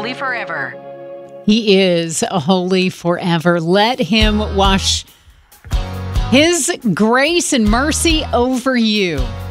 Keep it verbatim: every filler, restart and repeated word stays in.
holy forever. He is holy forever. Let him wash his grace and mercy over you.